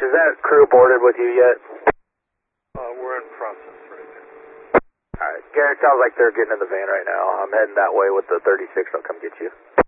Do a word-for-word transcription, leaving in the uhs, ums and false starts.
is that crew boarded with you yet? Uh, we're in process right now. Alright, Garrett, sounds like they're getting in the van right now. I'm heading that way with the thirty-six. I'll come get you.